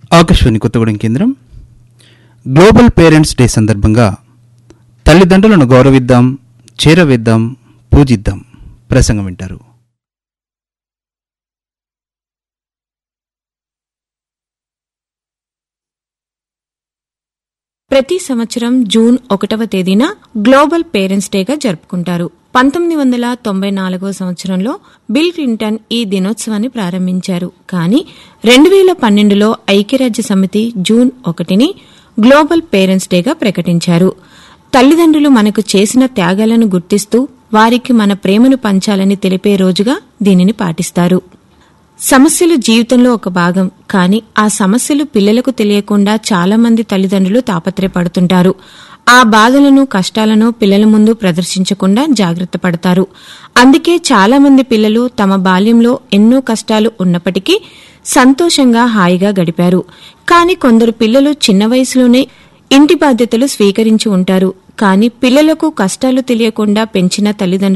ఆకాశవాణి కొత్తగూడెం కేంద్రం global parents day సందర్భంగా తల్లిదండ్రులను గౌరవిద్దాం, చేరవేద్దాం, పూజిద్దాం ప్రసంగం వింటారు. ప్రతి సంవత్సరం జూన్ 1వ తేదీన గ్లోబల్ పేరెంట్స్ డేగా జరుపుకుంటారు. 1994 సంవత్సరంలో బిల్ క్లింటన్ ఈ దినోత్సవాన్ని ప్రారంభించారు. కానీ 2012లో ఐక్యరాజ్య సమితి జూన్ 1ని గ్లోబల్ పేరెంట్స్ డేగా ప్రకటించారు. తల్లిదండ్రులు మనకు చేసిన త్యాగాలను గుర్తిస్తూ వారికి మన ప్రేమను పంచాలని తెలిపే రోజుగా దీనిని పాటిస్తారు. సమస్యలు జీవితంలో ఒక భాగం. కానీ ఆ సమస్యలు పిల్లలకు తెలియకుండా చాలా మంది తల్లిదండ్రులు తాపత్రయపడుతుంటారు. ఆ బాధలను, కష్టాలను పిల్లల ముందు ప్రదర్శించకుండా జాగ్రత్త పడతారు. అందుకే చాలా మంది పిల్లలు తమ బాల్యంలో ఎన్నో కష్టాలు ఉన్నప్పటికీ సంతోషంగా, హాయిగా గడిపారు. కానీ కొందరు పిల్లలు చిన్న వయసులోనే ఇంటి బాధ్యతలు స్వీకరించి ఉంటారు. కానీ పిల్లలకు కష్టాలు తెలియకుండా పెంచిన తల్లిదండ్రులు